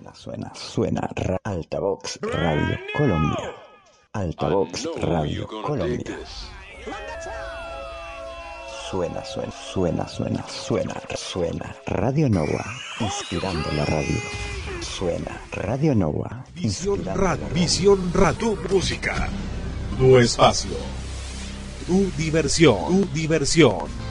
Suena Altavox Radio Colombia. Altavox Radio Colombia. Suena Radio Nova, inspirando la radio. Suena Radio Nova. Visión Radio, tu música, tu espacio, tu diversión.